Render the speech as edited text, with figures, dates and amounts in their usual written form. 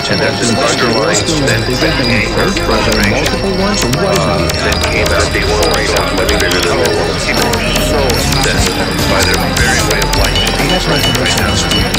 And there's this underlying sense that came out of frustration. That came out of story not much bigger than normal. People are so obsessed by their very way of life. Right now.